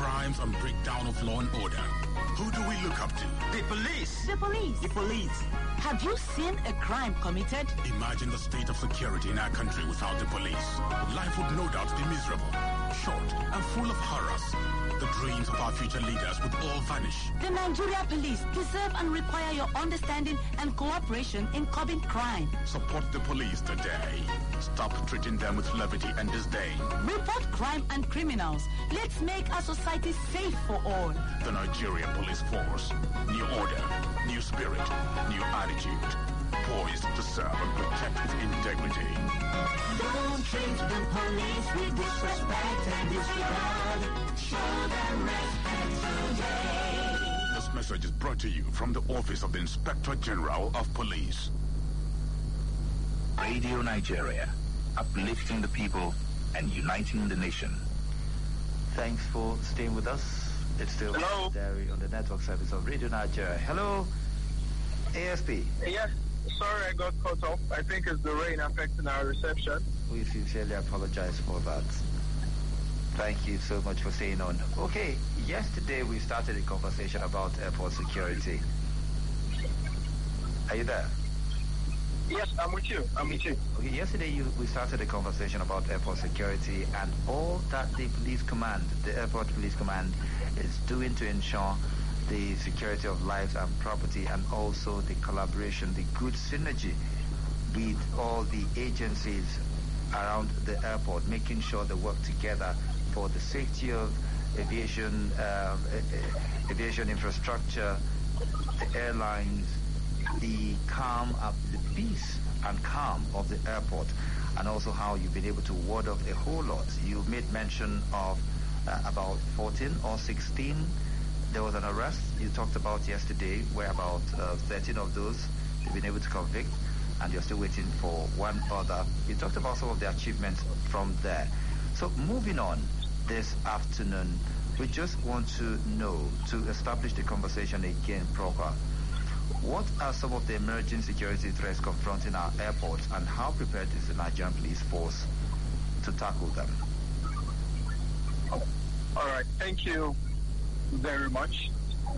crimes and breakdown of law and order. Who do we look up to? The police. The police. The police. Have you seen a crime committed? Imagine the state of security in our country without the police. Life would no doubt be miserable, short, and full of horrors. The dreams of our future leaders would all vanish. The Nigeria police deserve and require your understanding and cooperation in curbing crime. Support the police today. Stop treating them with levity and disdain. Report crime and criminals. Let's make our society safe for all. The Nigerian Police Force. New order, new spirit, new attitude. Poised to serve and protect with integrity. Don't treat the police with disrespect and disregard. Show them respect today. This message is brought to you from the Office of the Inspector General of Police. Radio Nigeria, uplifting the people and uniting the nation. Thanks for staying with us. It's still Derry on the network service of Radio Nigeria. Hello, ASP. Yes, sorry I got cut off. I think it's the rain affecting our reception. We sincerely apologize for that. Thank you so much for staying on. Okay, yesterday we started a conversation about airport security. Are you there? Yes, I'm with you. Okay, yesterday we started a conversation about airport security and all that the police command, the airport police command, is doing to ensure the security of lives and property, and also the collaboration, the good synergy with all the agencies around the airport, making sure they work together for the safety of aviation infrastructure, the airlines, the peace and calm of the airport, and also how you've been able to ward off a whole lot. You made mention of about 14 or 16. There was an arrest you talked about yesterday, where about 13 of those you've been able to convict, and you're still waiting for one other. You talked about some of the achievements from there. So moving on this afternoon, we just want to know, to establish the conversation again proper, what are some of the emerging security threats confronting our airports, and how prepared is the Nigerian Police Force to tackle them? All right, thank you very much.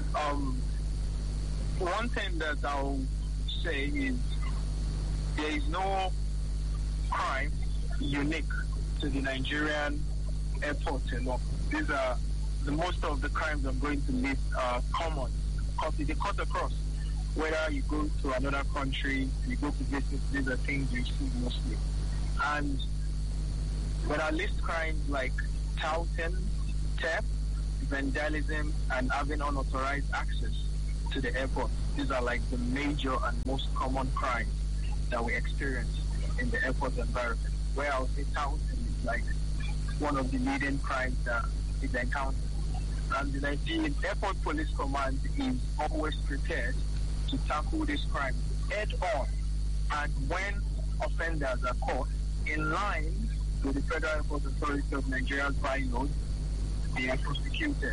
One thing that I'll say is there is no crime unique to the Nigerian airports alone. These are most of the crimes I'm going to list are common, because they cut across. Whether you go to another country, you go to visit, these are things you see mostly. And when I list crimes like touting, theft, vandalism, and having unauthorized access to the airport, these are like the major and most common crimes that we experience in the airport environment. Where I'll say touting is like one of the leading crimes that is encountered. And the Nigerian Airport Police Command is always prepared to tackle this crime head on, and when offenders are caught, in line with the Federal Airport Authority of Nigeria's bylaws, they are prosecuted.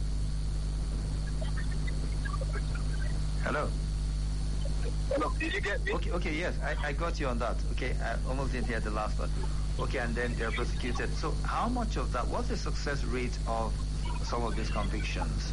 Hello. Hello, did you get me? Okay, yes, I got you on that. Okay, I almost didn't hear the last one. Okay, and then they're prosecuted. So how much of that, what's the success rate of some of these convictions?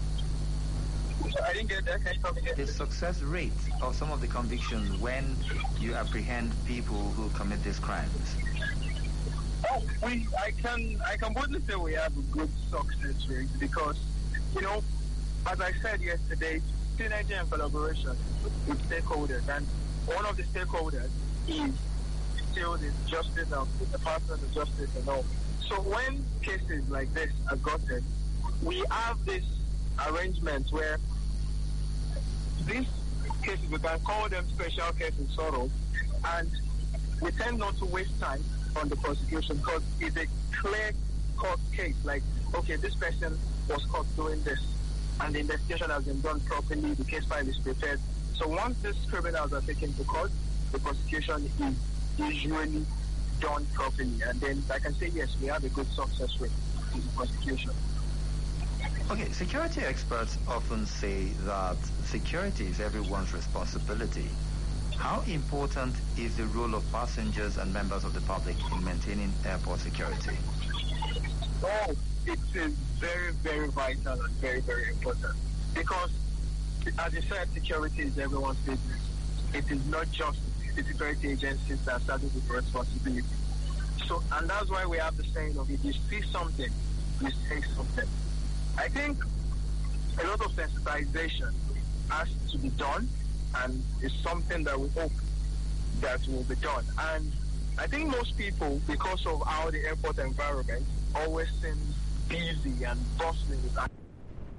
I didn't get that. Can you come again? The success rate of some of the convictions when you apprehend people who commit these crimes. Oh, I can boldly say we have a good success rate because, as I said yesterday, synergy and collaboration with stakeholders, and one of the stakeholders is still the justice of the Department of Justice and all. So when cases like this are gotten, we have this arrangements where these cases, we can call them special cases sort of, and we tend not to waste time on the prosecution because it's a clear court case, like, okay, this person was caught doing this and the investigation has been done properly, the case file is prepared. So once these criminals are taken to court, the prosecution is usually done properly, and then I can say yes, we have a good success rate in the prosecution. Okay, security experts often say that security is everyone's responsibility. How important is the role of passengers and members of the public in maintaining airport security? Oh, it is very, very vital and very, very important. Because, as you said, security is everyone's business. It is not just the security agencies that are starting with responsibility. So, and that's why we have the saying of, if you see something, you say something. I think a lot of sensitization has to be done, and it's something that we hope that will be done. And I think most people, because of how the airport environment always seems busy and bustling with activity,